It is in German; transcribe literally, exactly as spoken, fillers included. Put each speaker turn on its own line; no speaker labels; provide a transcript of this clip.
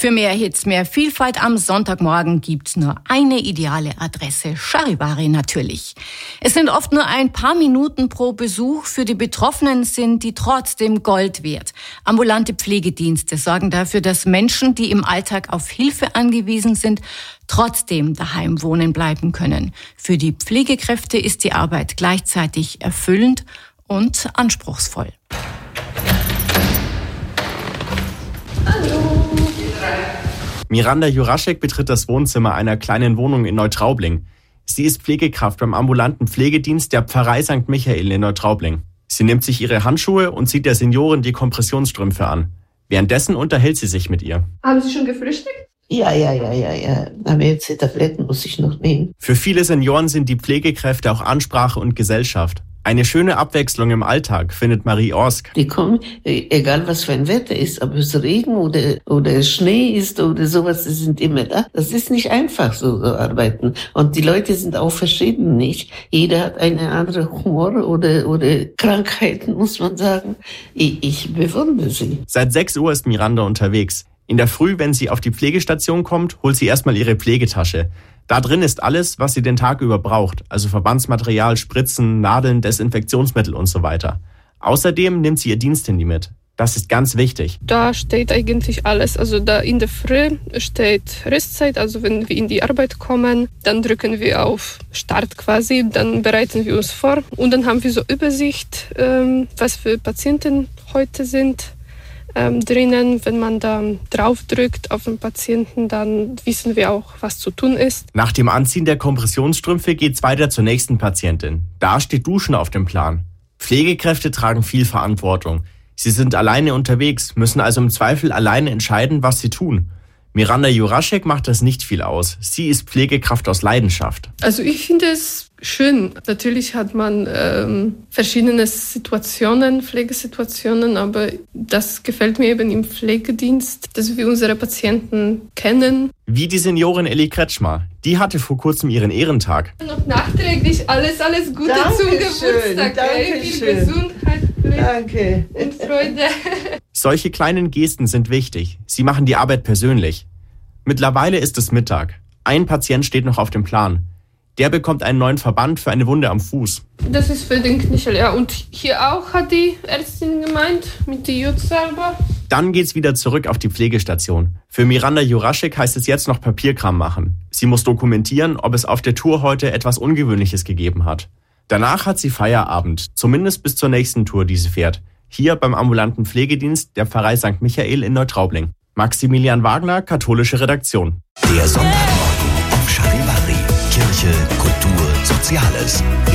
Für mehr Hits, mehr Vielfalt am Sonntagmorgen gibt's nur eine ideale Adresse, Charivari natürlich. Es sind oft nur ein paar Minuten pro Besuch. Für die Betroffenen sind die trotzdem Gold wert. Ambulante Pflegedienste sorgen dafür, dass Menschen, die im Alltag auf Hilfe angewiesen sind, trotzdem daheim wohnen bleiben können. Für die Pflegekräfte ist die Arbeit gleichzeitig erfüllend und anspruchsvoll.
Miranda Juraschek betritt das Wohnzimmer einer kleinen Wohnung in Neutraubling. Sie ist Pflegekraft beim ambulanten Pflegedienst der Pfarrei Sankt Michael in Neutraubling. Sie nimmt sich ihre Handschuhe und zieht der Seniorin die Kompressionsstrümpfe an. Währenddessen unterhält sie sich mit ihr.
Haben Sie schon gefrühstückt?
Ja, ja, ja, ja, ja. Aber jetzt die Tabletten muss ich noch nehmen.
Für viele Senioren sind die Pflegekräfte auch Ansprache und Gesellschaft. Eine schöne Abwechslung im Alltag, findet Marie Orsk.
Die kommen, egal was für ein Wetter ist, ob es Regen oder, oder Schnee ist oder sowas, die sind immer da. Das ist nicht einfach, so zu arbeiten. Und die Leute sind auch verschieden, nicht? Jeder hat eine andere Humor oder, oder Krankheiten, muss man sagen. Ich, ich bewundere sie.
Seit sechs Uhr ist Miranda unterwegs. In der Früh, wenn sie auf die Pflegestation kommt, holt sie erstmal ihre Pflegetasche. Da drin ist alles, was sie den Tag über braucht, also Verbandsmaterial, Spritzen, Nadeln, Desinfektionsmittel und so weiter. Außerdem nimmt sie ihr Diensthandy mit. Das ist ganz wichtig.
Da steht eigentlich alles. Also da in der Früh steht Restzeit, also wenn wir in die Arbeit kommen, dann drücken wir auf Start quasi, dann bereiten wir uns vor und dann haben wir so Übersicht, ähm, was für Patienten heute sind. Ähm, drinnen, wenn man dann draufdrückt auf den Patienten, dann wissen wir auch, was zu tun ist.
Nach dem Anziehen der Kompressionsstrümpfe geht's weiter zur nächsten Patientin. Da steht Duschen auf dem Plan. Pflegekräfte tragen viel Verantwortung. Sie sind alleine unterwegs, müssen also im Zweifel alleine entscheiden, was sie tun. Miranda Juraschek macht das nicht viel aus. Sie ist Pflegekraft aus Leidenschaft.
Also ich finde es schön. Natürlich hat man ähm, verschiedene Situationen, Pflegesituationen, aber das gefällt mir eben im Pflegedienst, dass wir unsere Patienten kennen.
Wie die Seniorin Elli Kretschmer. Die hatte vor kurzem ihren Ehrentag.
Noch nachträglich alles, alles Gute
Danke
zum
schön,
Geburtstag.
danke
Viel
schön.
Gesundheit, Glück
Danke.
und Freude.
Solche kleinen Gesten sind wichtig. Sie machen die Arbeit persönlich. Mittlerweile ist es Mittag. Ein Patient steht noch auf dem Plan. Der bekommt einen neuen Verband für eine Wunde am Fuß.
Das ist für den Knöchel, ja. Und hier auch hat die Ärztin gemeint, mit der Jodsalbe.
Dann geht's wieder zurück auf die Pflegestation. Für Miranda Juraschek heißt es jetzt noch Papierkram machen. Sie muss dokumentieren, ob es auf der Tour heute etwas Ungewöhnliches gegeben hat. Danach hat sie Feierabend, zumindest bis zur nächsten Tour, die sie fährt. Hier beim ambulanten Pflegedienst der Pfarrei Sankt Michael in Neutraubling. Maximilian Wagner, katholische Redaktion.
Der Sonntagmorgen auf Charivari. Kirche, Kultur, Soziales.